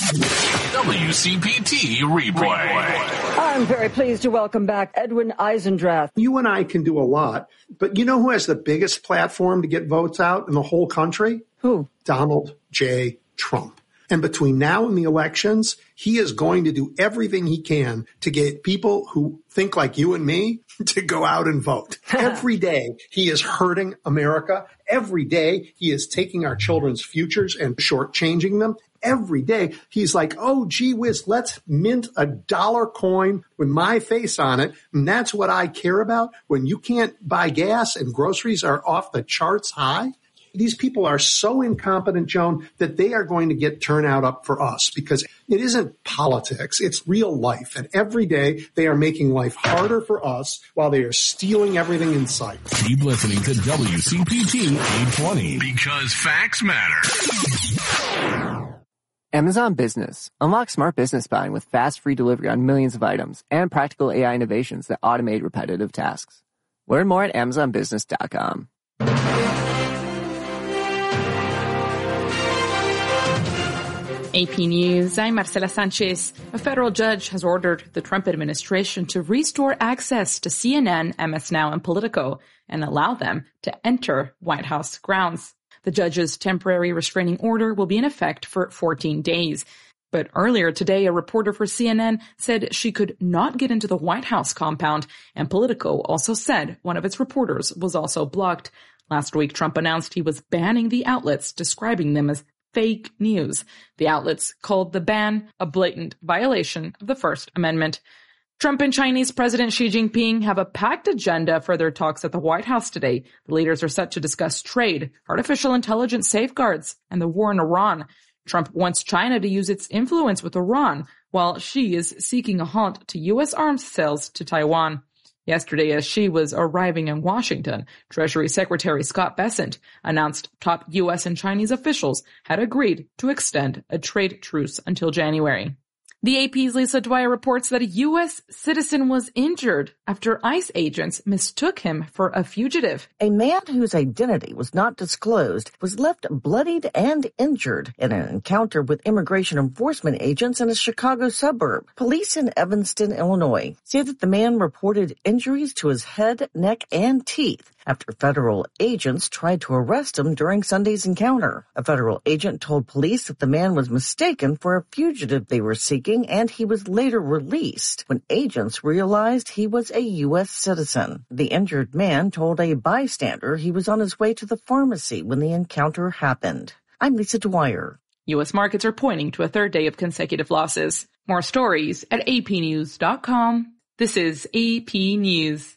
WCPT replay. I'm very pleased to welcome back Edwin Eisendrath. You and I can do a lot, but you know who has the biggest platform to get votes out in the whole country? Who? Donald J. Trump. And between now and the elections, he is going to do everything he can to get people who think like you and me to go out and vote. Every day he is hurting America. Every day he is taking our children's futures and shortchanging them. Every day he's like, oh, gee whiz, let's mint a dollar coin with my face on it. And that's what I care about. When you can't buy gas and groceries are off the charts high. These people are so incompetent, Joan, that they are going to get turnout up for us because it isn't politics. It's real life. And every day they are making life harder for us while they are stealing everything in sight. Keep listening to WCPT 820 because facts matter. Amazon Business. Unlock smart business buying with fast, free delivery on millions of items and practical AI innovations that automate repetitive tasks. Learn more at amazonbusiness.com. AP News, I'm Marcela Sanchez. A federal judge has ordered the Trump administration to restore access to CNN, MS Now, and Politico and allow them to enter White House grounds. The judge's temporary restraining order will be in effect for 14 days. But earlier today, a reporter for CNN said she could not get into the White House compound, and Politico also said one of its reporters was also blocked. Last week, Trump announced he was banning the outlets, describing them as fake news. The outlets called the ban a blatant violation of the First Amendment. Trump and Chinese President Xi Jinping have a packed agenda for their talks at the White House today. The leaders are set to discuss trade, artificial intelligence safeguards, and the war in Iran. Trump wants China to use its influence with Iran, while Xi is seeking a halt to U.S. arms sales to Taiwan. Yesterday, as Xi was arriving in Washington, Treasury Secretary Scott Bessent announced top U.S. and Chinese officials had agreed to extend a trade truce until January. The AP's Lisa Dwyer reports that a U.S. citizen was injured after ICE agents mistook him for a fugitive. A man whose identity was not disclosed was left bloodied and injured in an encounter with immigration enforcement agents in a Chicago suburb. Police in Evanston, Illinois, say that the man reported injuries to his head, neck, and teeth after federal agents tried to arrest him during Sunday's encounter. A federal agent told police that the man was mistaken for a fugitive they were seeking, and he was later released when agents realized he was a U.S. citizen. The injured man told a bystander he was on his way to the pharmacy when the encounter happened. I'm Lisa Dwyer. U.S. markets are pointing to a third day of consecutive losses. More stories at apnews.com. This is AP News.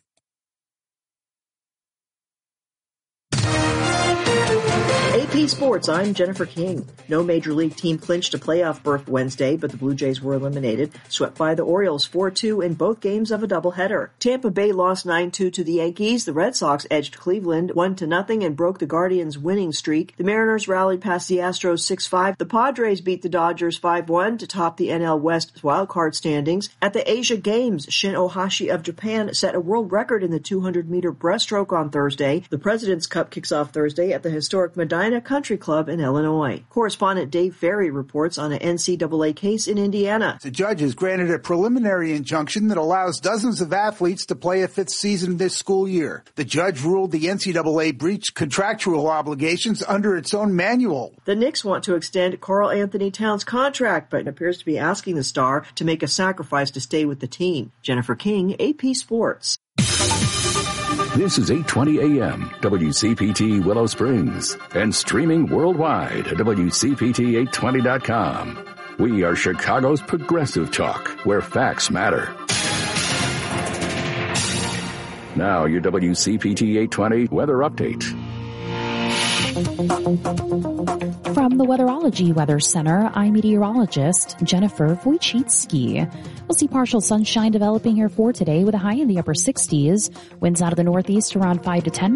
AP Sports, I'm Jennifer King. No major league team clinched a playoff berth Wednesday, but the Blue Jays were eliminated, swept by the Orioles 4-2 in both games of a doubleheader. Tampa Bay lost 9-2 to the Yankees. The Red Sox edged Cleveland 1-0 and broke the Guardians' winning streak. The Mariners rallied past the Astros 6-5. The Padres beat the Dodgers 5-1 to top the NL West wildcard standings. At the Asia Games, Shin Ohashi of Japan set a world record in the 200-meter breaststroke on Thursday. The President's Cup kicks off Thursday at the historic Medina Country Club in Illinois. Correspondent Dave Ferry reports on an NCAA case in Indiana. The judge has granted a preliminary injunction that allows dozens of athletes to play a fifth season this school year. The judge ruled the NCAA breached contractual obligations under its own manual. The Knicks want to extend Karl Anthony Towns' contract, but appears to be asking the star to make a sacrifice to stay with the team. Jennifer King, AP Sports. This is 820 AM, WCPT Willow Springs, and streaming worldwide at WCPT820.com. We are Chicago's progressive talk, where facts matter. Now your WCPT 820 weather update. From the Weatherology Weather Center, I'm meteorologist Jennifer Wojcicki. We'll see partial sunshine developing here for today with a high in the upper 60s. Winds out of the northeast around 5 to 10